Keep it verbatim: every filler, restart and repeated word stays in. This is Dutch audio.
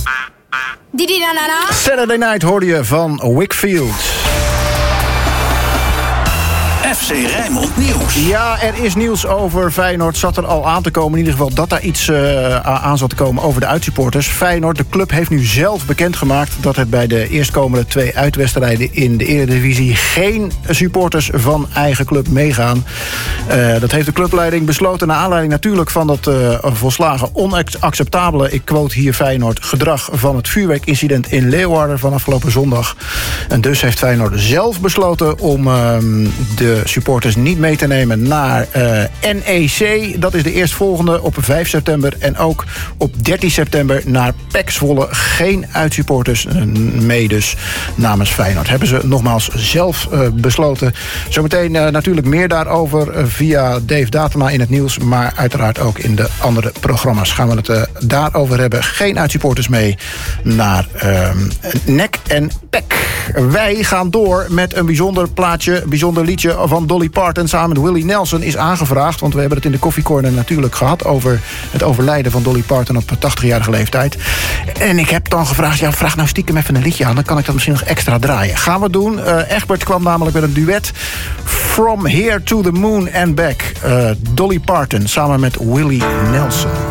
Didi na na na. Saturday Night hoorde je van Wakefield. F C Rijnmond Nieuws. Ja, er is nieuws over Feyenoord. Zat er al aan te komen. In ieder geval dat daar iets uh, aan zat te komen over de uitsupporters. Feyenoord, de club, heeft nu zelf bekendgemaakt dat het bij de eerstkomende twee uitwedstrijden in de Eredivisie geen supporters van eigen club meegaan. Uh, dat heeft de clubleiding besloten naar aanleiding natuurlijk van dat uh, volslagen onacceptabele, ik quote hier Feyenoord, gedrag van het vuurwerkincident in Leeuwarden van afgelopen zondag. En dus heeft Feyenoord zelf besloten om uh, de supporters niet mee te nemen naar uh, N E C. Dat is de eerstvolgende op vijf september. En ook op dertien september naar P E C Zwolle. Geen uitsupporters mee dus namens Feyenoord. Hebben ze nogmaals zelf uh, besloten. Zometeen uh, natuurlijk meer daarover uh, via Dave Datema in het nieuws. Maar uiteraard ook in de andere programma's gaan we het uh, daarover hebben. Geen uitsupporters mee naar uh, N E C en P E C. Wij gaan door met een bijzonder plaatje, bijzonder liedje van Dolly Parton samen met Willie Nelson is aangevraagd. Want we hebben het in de Coffee Corner natuurlijk gehad over het overlijden van Dolly Parton op tachtigjarige leeftijd. En ik heb dan gevraagd, ja, vraag nou stiekem even een liedje aan. Dan kan ik dat misschien nog extra draaien. Gaan we doen. Uh, Egbert kwam namelijk met een duet. From Here to the Moon and Back. Uh, Dolly Parton samen met Willie Nelson.